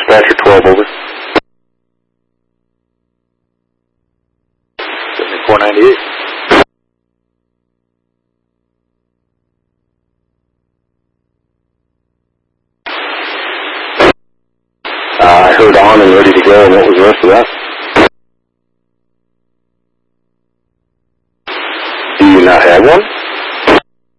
Dispatcher 12, over. 7498. I heard on and ready to go, and what was the rest of that? Do you not have one?